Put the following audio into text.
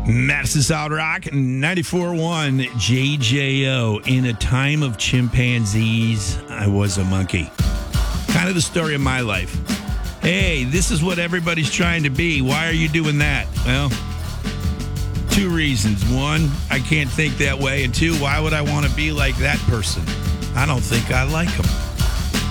Madison Solid Rock 94.1 JJO. In a time of chimpanzees, I was a monkey. Kind of the story of my life. Hey, this is what everybody's trying to be. Why are you doing that? Well, two reasons. One, I can't think that way. And two, why would I want to be like that person? I don't think I like them.